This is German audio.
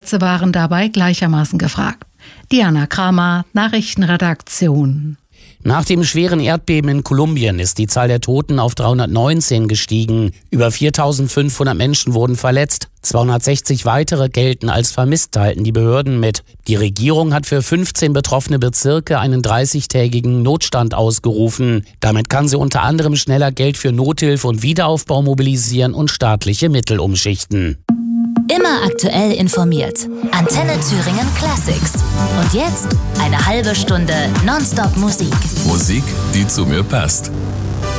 Plätze waren dabei gleichermaßen gefragt. Diana Kramer, Nachrichtenredaktion. Nach dem schweren Erdbeben in Kolumbien ist die Zahl der Toten auf 319 gestiegen. Über 4.500 Menschen wurden verletzt. 260 weitere gelten als vermisst, teilten die Behörden mit. Die Regierung hat für 15 betroffene Bezirke einen 30-tägigen Notstand ausgerufen. Damit kann sie unter anderem schneller Geld für Nothilfe und Wiederaufbau mobilisieren und staatliche Mittel umschichten. Immer aktuell informiert. Antenne Thüringen Classics. Und jetzt eine halbe Stunde Nonstop Musik. Musik, die zu mir passt.